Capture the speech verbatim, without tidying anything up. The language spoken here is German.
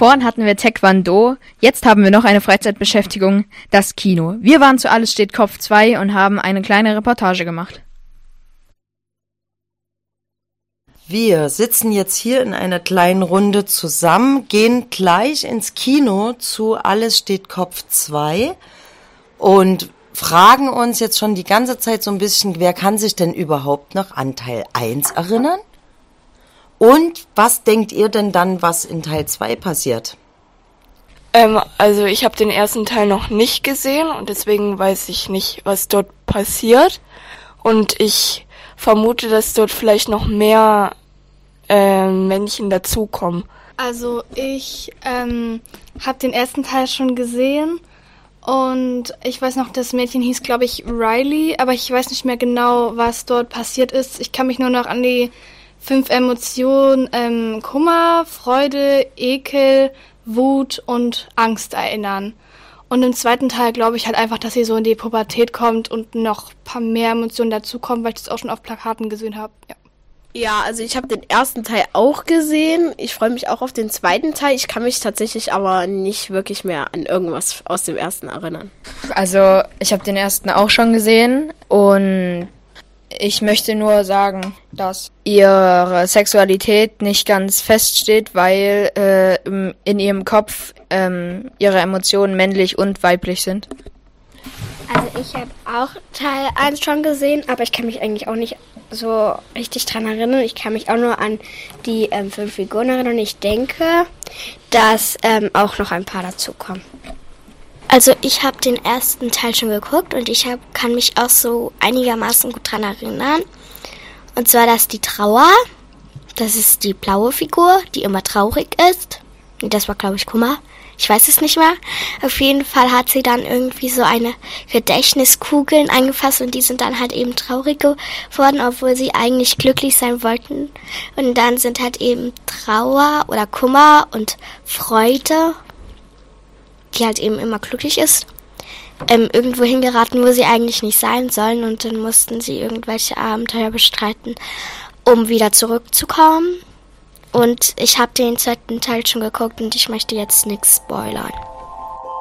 Vorhin hatten wir Taekwondo, jetzt haben wir noch eine Freizeitbeschäftigung, das Kino. Wir waren zu Alles steht Kopf zwei und haben eine kleine Reportage gemacht. Wir sitzen jetzt hier in einer kleinen Runde zusammen, gehen gleich ins Kino zu Alles steht Kopf zwei und fragen uns jetzt schon die ganze Zeit so ein bisschen, wer kann sich denn überhaupt noch an Teil eins erinnern? Und was denkt ihr denn dann, was in Teil zwei passiert? Ähm, also ich habe den ersten Teil noch nicht gesehen und deswegen weiß ich nicht, was dort passiert. Und ich vermute, dass dort vielleicht noch mehr äh, Männchen dazukommen. Also ich ähm, habe den ersten Teil schon gesehen und ich weiß noch, das Mädchen hieß, glaube ich, Riley, aber ich weiß nicht mehr genau, was dort passiert ist. Ich kann mich nur noch an die fünf Emotionen ähm, Kummer, Freude, Ekel, Wut und Angst erinnern. Und im zweiten Teil glaube ich halt einfach, dass sie so in die Pubertät kommt und noch ein paar mehr Emotionen dazukommen, weil ich das auch schon auf Plakaten gesehen habe. Ja. Ja, also ich habe den ersten Teil auch gesehen. Ich freue mich auch auf den zweiten Teil. Ich kann mich tatsächlich aber nicht wirklich mehr an irgendwas aus dem ersten erinnern. Also ich habe den ersten auch schon gesehen und ich möchte nur sagen, dass ihre Sexualität nicht ganz feststeht, weil äh, in ihrem Kopf ähm, ihre Emotionen männlich und weiblich sind. Also ich habe auch Teil eins schon gesehen, aber ich kann mich eigentlich auch nicht so richtig dran erinnern. Ich kann mich auch nur an die ähm, fünf Figuren erinnern und ich denke, dass ähm, auch noch ein paar dazukommen. Also ich habe den ersten Teil schon geguckt und ich hab, kann mich auch so einigermaßen gut dran erinnern. Und zwar, dass die Trauer, das ist die blaue Figur, die immer traurig ist. Und das war, glaube ich, Kummer. Ich weiß es nicht mehr. Auf jeden Fall hat sie dann irgendwie so eine Gedächtniskugeln eingefasst und die sind dann halt eben traurig geworden, obwohl sie eigentlich glücklich sein wollten. Und dann sind halt eben Trauer oder Kummer und Freude, die halt eben immer glücklich ist, ähm, irgendwo hingeraten, wo sie eigentlich nicht sein sollen. Und dann mussten sie irgendwelche Abenteuer bestreiten, um wieder zurückzukommen. Und ich habe den zweiten Teil schon geguckt und ich möchte jetzt nichts spoilern.